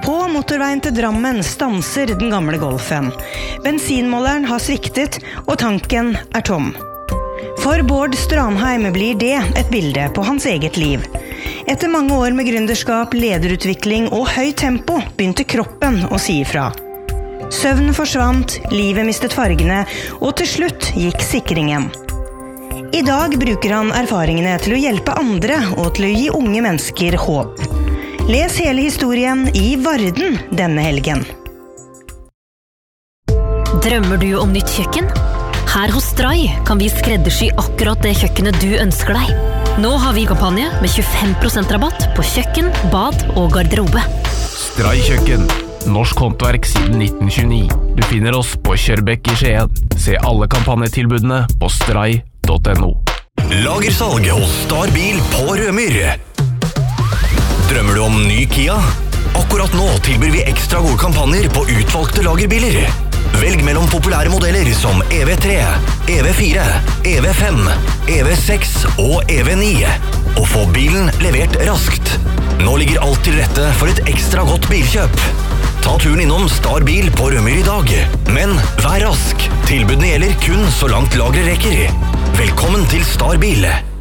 På motorveien til Drammen stanser den gamle Golfen. Bensinmåleren har sviktet, og tanken tom. For Bård Stranheim blir det et bilde på hans eget liv. Etter mange år med gründerskap, lederutvikling og høy tempo begynte kroppen å si ifra. Søvnen forsvant, livet mistet fargene, og til slutt gikk sikringen. I dag bruker han erfaringene til å hjelpe andre og til å gi unge mennesker håp. Les hele historien i Varden denne helgen. Drømmer du om nytt kjøkken? Her hos Stray kan vi skreddersy akkurat det kjøkkenet du ønsker deg. Nå har vi kampanje med 25% rabatt på kjøkken, bad og garderobe. Stray kjøkken. Norsk håndverk siden 1929. Du finner oss på Kjørbekk i Skien. Se alle kampanjetilbudene på stray.no. Lagersalg hos Starbil på Rømyr. Drømmer du om ny Kia? Akkurat nå tilbyr vi ekstra gode kampanjer på utvalgte lagerbiler. Velg mellom populære modeller som EV3, EV4, EV5, EV6 og EV9, og få bilen levert raskt. Nå ligger alt til rette for et ekstra godt bilkjøp. Ta turen innom Starbil på Rømyr i dag, men vær rask. Tilbudene gjelder kun så langt lageret rekker. Velkommen til Starbil.